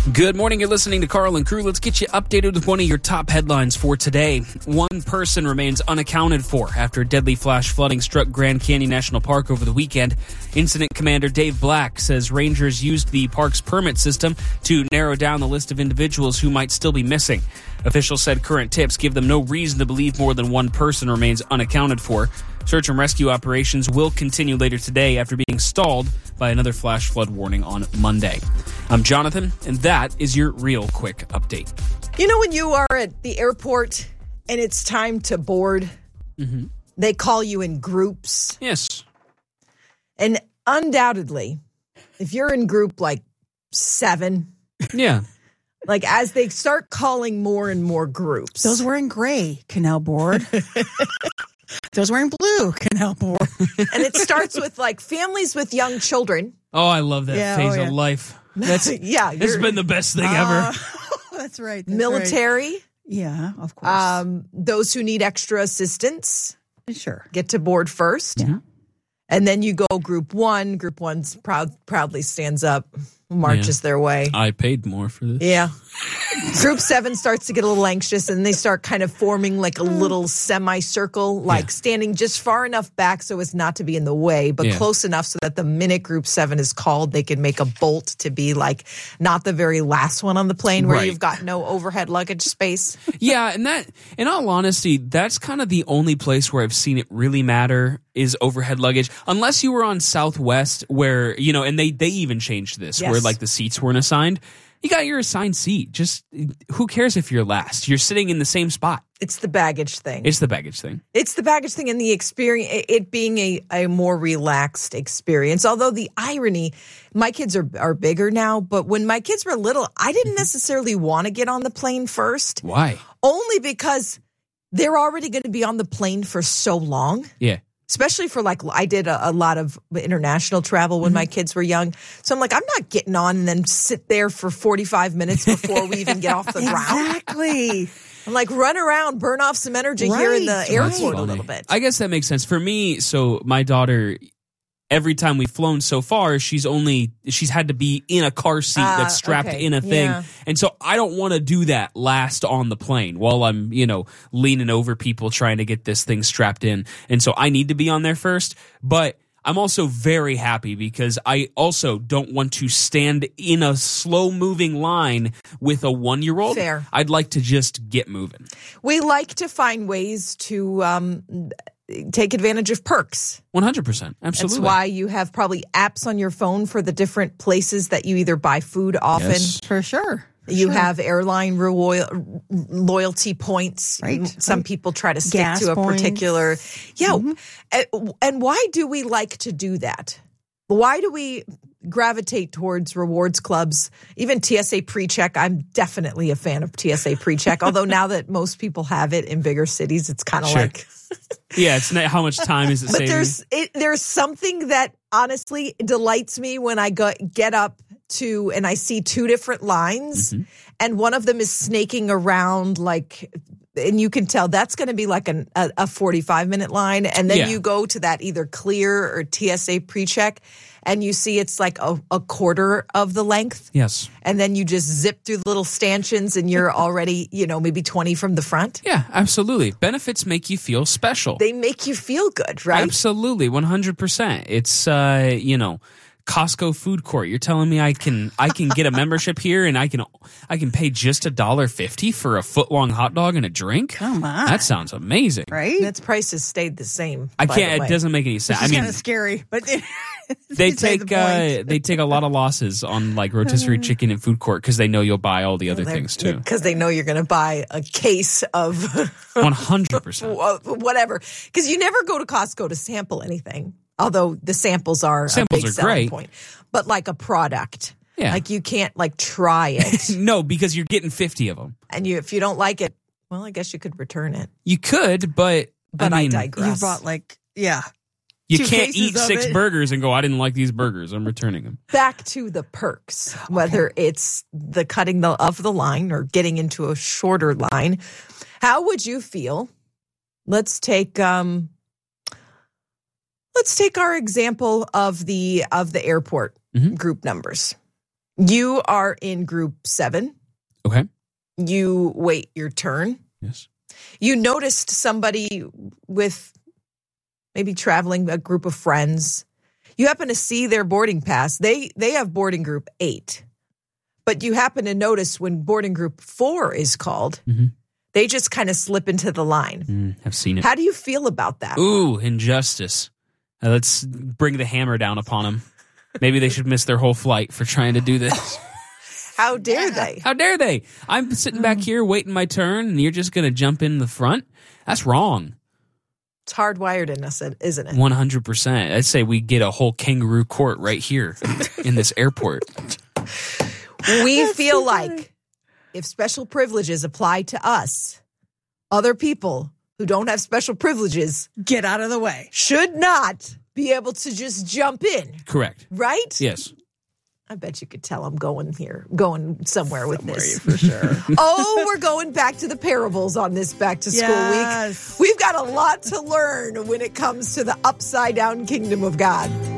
Good morning. You're listening to Carl and Crew. Let's get you updated with one of your top headlines for today. One person remains unaccounted for after deadly flash flooding struck Grand Canyon National Park over the weekend. Incident Commander Dave Black says rangers used the park's permit system to narrow down the list of individuals who might still be missing. Officials said current tips give them no reason to believe more than one person remains unaccounted for. Search and rescue operations will continue later today after being stalled by another flash flood warning on Monday. I'm Jonathan, and that is your real quick update. You know when you are at the airport and it's time to board, they call you in groups? Yes. And undoubtedly, if you're in group like 7, Yeah. like as they start calling more and more groups. Those wearing gray can now board. Those wearing blue can now board. And it starts with like families with young children. Oh, I love that phase of life. That's It's been the best thing ever. That's right. Military. Right. Yeah, of course. Those who need extra assistance Sure. get to board first. Yeah. And then you go group 1. Group 1 proudly stands up, marches their way. I paid more for this. Yeah. Group 7 starts to get a little anxious, and they start kind of forming like a little semicircle, like standing just far enough back so as not to be in the way, but close enough so that the minute Group 7 is called, they can make a bolt to be like not the very last one on the plane where you've got no overhead luggage space. Yeah, and that, in all honesty, that's kind of the only place where I've seen it really matter is overhead luggage. Unless you were on Southwest where, you know, and they even changed this, where like the seats weren't assigned. You got your assigned seat. Just who cares if you're last? You're sitting in the same spot. It's the baggage thing. It's the baggage thing. It's the baggage thing and the experience, it being a more relaxed experience. Although the irony, my kids are bigger now, but when my kids were little, I didn't necessarily want to get on the plane first. Why? Only because they're already going to be on the plane for so long. Yeah. Especially for like, I did a lot of international travel when my kids were young. So I'm like, I'm not getting on and then sit there for 45 minutes before we even get off the ground. Exactly. I'm like, run around, burn off some energy here in the airport a little bit. I guess that makes sense. For me, so my daughter, every time we've flown so far, she's had to be in a car seat that's strapped in a thing. Yeah. And so I don't want to do that last on the plane while I'm, leaning over people trying to get this thing strapped in. And so I need to be on there first. But I'm also very happy because I also don't want to stand in a slow moving line with a 1-year-old. Fair. I'd like to just get moving. We like to find ways to take advantage of perks. 100%. Absolutely. That's why you have probably apps on your phone for the different places that you either buy food often. Yes. For sure. You have airline loyalty points. Right. Some people try to stick Gas to a points. particular. Yeah. And why do we like to do that? Why do we gravitate towards rewards clubs? Even TSA PreCheck. I'm definitely a fan of TSA PreCheck. Although now that most people have it in bigger cities, it's kind of like. Yeah, it's not how much time is it saving? There's something that honestly delights me when I get up to and I see 2 different lines, and one of them is snaking around and you can tell that's going to be like a 45-minute line, and then you go to that either clear or TSA PreCheck, and you see it's like a quarter of the length. Yes. And then you just zip through little stanchions and you're already, maybe 20 from the front. Yeah, absolutely. Benefits make you feel special. They make you feel good, right? Absolutely, 100%. It's, Costco food court. You're telling me I can get a membership here and I can pay just $1.50 for a foot-long hot dog and a drink? Come on. That sounds amazing. Right? Its prices stayed the same. I can't. It doesn't make any sense. It's kind of scary, but they take a lot of losses on like rotisserie chicken and food court because they know you'll buy all the other things too. Because they know you're going to buy a case of 100%. whatever. Because you never go to Costco to sample anything. Although the samples are a big selling point. But like a product. Yeah. Like you can't try it. No, because you're getting 50 of them. And if you don't like it, well, I guess you could return it. You could, but I digress. You bought you 2 can't eat cases of 6 it. burgers and go, I didn't like these burgers. I'm returning them. Back to the perks, whether it's the cutting of the line or getting into a shorter line. How would you feel? Let's take our example of the airport group numbers. You are in group 7. Okay. You wait your turn. Yes. You noticed somebody with maybe traveling, a group of friends. You happen to see their boarding pass. They have boarding group 8. But you happen to notice when boarding group 4 is called, they just kind of slip into the line. I've seen it. How do you feel about that? Ooh, injustice. Let's bring the hammer down upon them. Maybe they should miss their whole flight for trying to do this. How dare they? How dare they? I'm sitting back here waiting my turn, and you're just going to jump in the front? That's wrong. It's hardwired in us, isn't it? 100%. I'd say we get a whole kangaroo court right here in this airport. We feel like if special privileges apply to us, other people who don't have special privileges Get out of the way. should not be able to just jump in. Correct. Right? Yes. I bet you could tell I'm going somewhere with this. For sure. Oh, we're going back to the parables on this back to school Yes. week. We've got a lot to learn when it comes to the upside down kingdom of God.